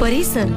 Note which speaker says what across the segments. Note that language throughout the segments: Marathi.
Speaker 1: परिसर.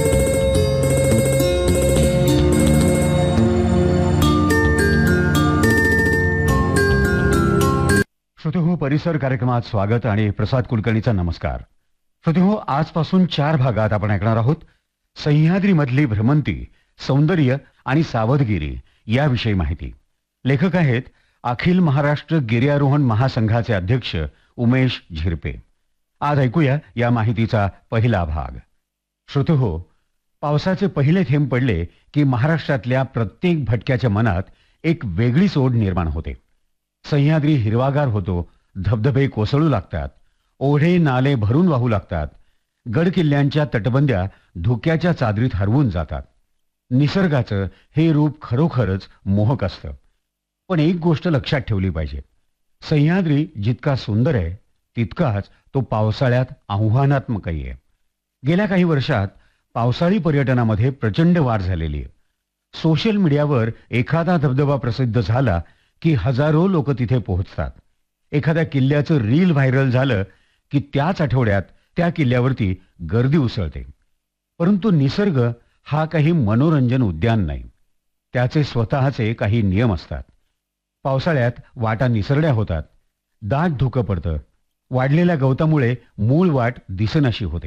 Speaker 2: श्रोतेहो, परिसर कार्यक्रमात स्वागत आणि प्रसाद कुलकर्णीचा नमस्कार. श्रोतेहो, आजपासून 4 भागात आपण ऐकणार आहोत सह्याद्रीमधली भ्रमंती, सौंदर्य आणि सावधगिरी याविषयी माहिती. लेखक आहेत अखिल महाराष्ट्र गिर्यारोहण महासंघाचे अध्यक्ष उमेश झिरपे. आज ऐकूया या माहितीचा पहिला भाग. श्रोतेहो, पावसाचे पहिले थेंब पडले की महाराष्ट्रातल्या प्रत्येक भटक्याच्या मनात एक वेगळीच ओढ निर्माण होते. सह्याद्री हिरवागार होतो, धबधबे कोसळू लागतात, ओढे नाले भरून वाहू लागतात, गडकिल्ल्यांच्या तटबंद्या धुक्याच्या चादरीत हरवून जातात. निसर्गाचं हे रूप खरोखरच मोहक असतं. पण एक गोष्ट लक्षात ठेवली पाहिजे, सह्याद्री जितका सुंदर आहे तितकाच तो पावसाळ्यात आव्हानात्मकही आहे. गेल्या काही वर्षात पावसाळी पर्यटनामध्ये प्रचंड वाढ झालेली आहे. सोशल मीडियावर एखादा धबधबा प्रसिद्ध झाला की हजारो लोक तिथे पोहोचतात. एखाद्या किल्ल्याचं रील व्हायरल झालं की त्याच आठवड्यात त्या किल्ल्यावरती गर्दी उसळते. परंतु निसर्ग हा काही मनोरंजन उद्यान नाही. त्याचे स्वतःचे काही नियम असतात. पावसाळ्यात वाटा निसरड्या होतात, दाट धुकं पडतं, वाढलेल्या गवतामुळे मूळ वाट दिसेनाशी होते.